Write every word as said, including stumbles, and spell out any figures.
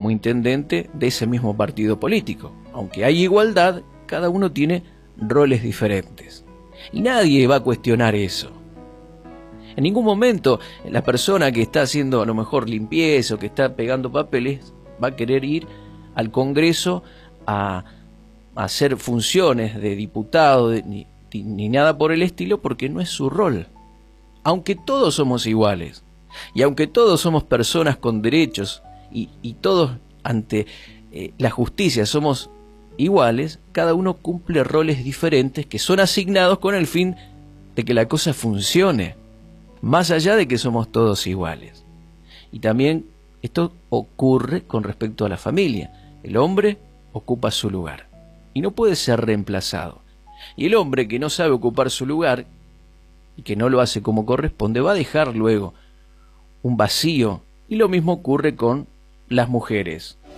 como intendente de ese mismo partido político. Aunque hay igualdad, cada uno tiene roles diferentes. Y nadie va a cuestionar eso. En ningún momento la persona que está haciendo a lo mejor limpieza o que está pegando papeles va a querer ir al Congreso a, a hacer funciones de diputado de, ni, ni nada por el estilo, porque no es su rol. Aunque todos somos iguales y aunque todos somos personas con derechos y, y todos ante eh, la justicia somos iguales, cada uno cumple roles diferentes que son asignados con el fin de que la cosa funcione, más allá de que somos todos iguales. Y también esto ocurre con respecto a la familia. El hombre ocupa su lugar y no puede ser reemplazado. Y el hombre que no sabe ocupar su lugar y que no lo hace como corresponde va a dejar luego un vacío. Y lo mismo ocurre con las mujeres.